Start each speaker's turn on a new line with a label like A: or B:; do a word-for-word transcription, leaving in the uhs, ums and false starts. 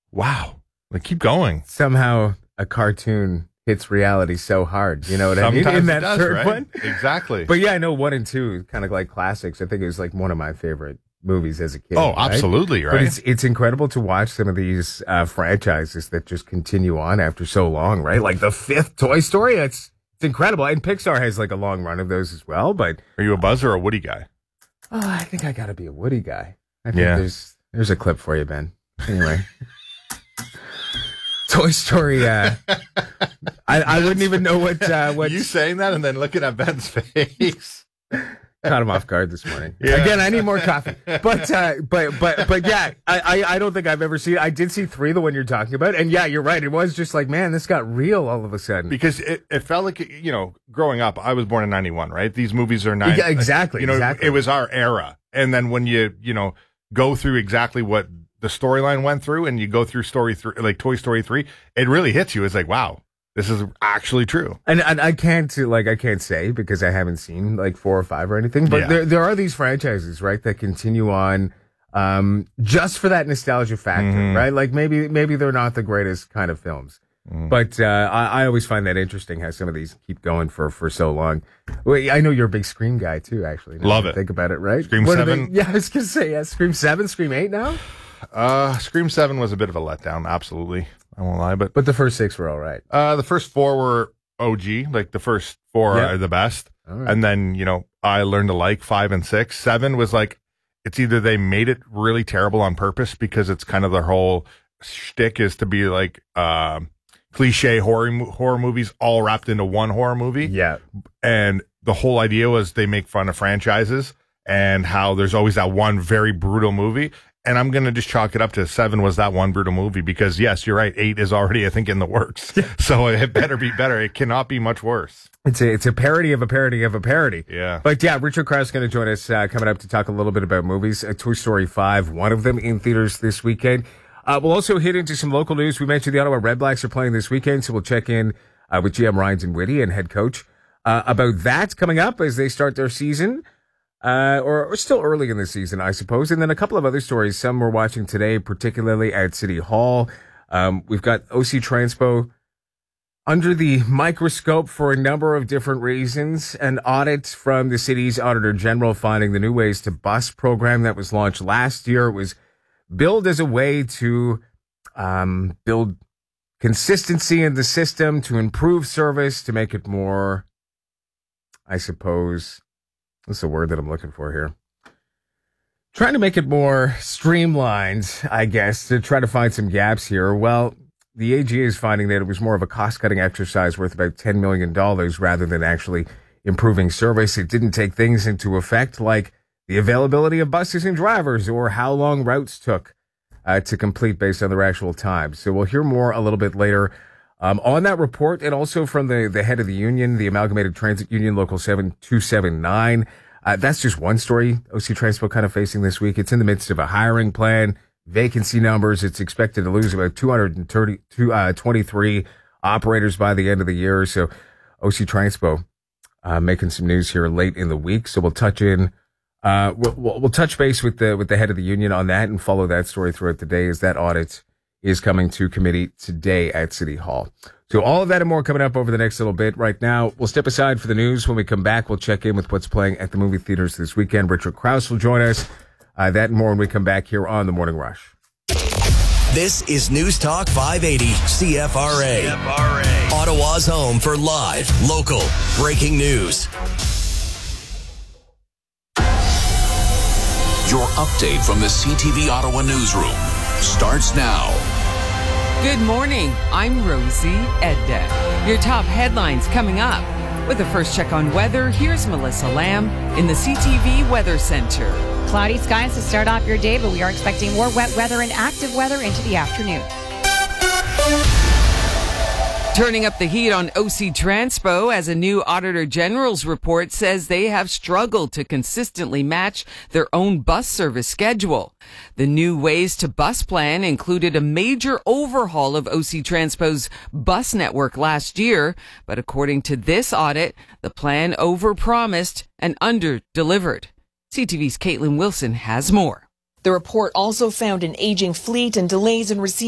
A: Wow. Like, keep going.
B: Somehow a cartoon hits reality so hard. You know what
A: Sometimes
B: I mean? In that
A: it does,
B: third
A: right?
B: one.
A: Exactly.
B: But yeah, I know one and two, kind of like classics. I think it was like one of my favorite movies as a kid.
A: Oh,
B: right?
A: absolutely, right?
B: But it's it's incredible to watch some of these uh, franchises that just continue on after so long, right? Like the fifth Toy Story. It's it's incredible. And Pixar has like a long run of those as well. But
A: are you a Buzz or a Woody guy?
B: Oh, I think I got to be a Woody guy. I think
A: yeah.
B: there's there's a clip for you, Ben. Anyway. Toy Story, uh, I, I wouldn't even know what, uh, what...
A: You saying that and then looking at Ben's face.
B: Caught him off guard this morning.
A: Yeah.
B: Again, I need more coffee. But, uh, but, but, but yeah, I, I, I don't think I've ever seen, I did see three, the one you're talking about. And yeah, you're right. It was just like, man, this got real all of a sudden.
A: Because it, it felt like, you know, growing up, I was born in ninety-one, right? These movies are nine.
B: Yeah, exactly.
A: You know,
B: exactly.
A: It was our era. And then when you, you know, go through exactly what the storyline went through and you go through story three, like Toy Story three, it really hits you. It's like, wow, this is actually true.
B: And, and I can't, like, I can't say because I haven't seen like four or five or anything, but
A: yeah.
B: there, there are these franchises, right, that continue on, um, just for that nostalgia factor,
A: mm-hmm.
B: right? Like maybe, maybe they're not the greatest kind of films, mm-hmm. but, uh, I, I always find that interesting how some of these keep going for, for so long. Well, I know you're a big Scream guy too, actually.
A: Love it.
B: Think about it, right?
A: Scream
B: what
A: seven.
B: They, yeah, I was going to say, yeah, Scream seven, Scream eight now?
A: Uh, Scream seven was a bit of a letdown, absolutely. I won't lie, but
B: but the first six were all right.
A: Uh, the first four were O G, like the first four yeah. are the best, right. And then you know I learned to like five and six. Seven was like it's either they made it really terrible on purpose because it's kind of their whole shtick is to be like uh, cliche horror horror movies all wrapped into one horror movie.
B: Yeah,
A: and the whole idea was they make fun of franchises and how there's always that one very brutal movie. And I'm going to just chalk it up to seven was that one brutal movie because, yes, you're right. Eight is already, I think, in the works. So it better be better. It cannot be much worse.
B: It's a, it's a parody of a parody of a parody.
A: Yeah.
B: But yeah, Richard Krause is going to join us uh, coming up to talk a little bit about movies. Uh, Toy Story five, one of them in theaters this weekend. Uh, we'll also hit into some local news. We mentioned the Ottawa Red Blacks are playing this weekend, so we'll check in uh, with G M Ryan Dinwiddie and head coach uh, about that coming up as they start their season. Uh, or, or still early in the season, I suppose. And then a couple of other stories. Some we're watching today, particularly at City Hall. Um, we've got O C Transpo under the microscope for a number of different reasons. An audit from the city's Auditor General finding the new Ways to Bus program that was launched last year. It was billed as a way to um, build consistency in the system, to improve service, to make it more, I suppose... What's the word that I'm looking for here? Trying to make it more streamlined, I guess, to try to find some gaps here. Well, the A G A is finding that it was more of a cost-cutting exercise worth about ten million dollars rather than actually improving service. It didn't take things into effect like the availability of buses and drivers or how long routes took uh, to complete based on their actual time. So we'll hear more a little bit later Um, on that report, and also from the, the head of the union, the Amalgamated Transit Union, Local seven two seven nine. Uh, that's just one story O C Transpo kind of facing this week. It's in the midst of a hiring plan, vacancy numbers. It's expected to lose about two hundred thirty, uh, twenty-three operators by the end of the year. So O C Transpo uh, making some news here late in the week. So we'll touch in, uh, we'll, we'll, we'll touch base with the with the head of the union on that and follow that story throughout the day as that audit is coming to committee today at City Hall. So all of that and more coming up over the next little bit. Right now, we'll step aside for the news. When we come back, we'll check in with what's playing at the movie theaters this weekend. Richard Krause will join us. Uh, that and more when we come back here on The Morning Rush.
C: This is News Talk five eighty C F R A. C F R A. Ottawa's home for live, local, breaking news.
D: Your update from the C T V Ottawa newsroom starts now.
E: Good morning. I'm Rosie Edda. Your top headlines coming up. With a first check on weather, here's Melissa Lamb in the C T V Weather Center.
F: Cloudy skies to start off your day, but we are expecting more wet weather and active weather into the afternoon.
E: Turning up the heat on O C Transpo as a new Auditor General's report says they have struggled to consistently match their own bus service schedule. The new Ways to Bus plan included a major overhaul of O C Transpo's bus network last year, but according to this audit, the plan overpromised and under-delivered. C T V's Caitlin Wilson has more.
G: The report also found an aging fleet and delays in receiving